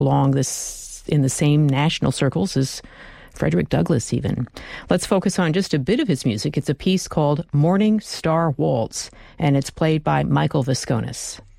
along this in the same national circles as Frederick Douglass even. Let's focus on just a bit of his music. It's a piece called Morning Star Waltz, and it's played by Michael Visconis.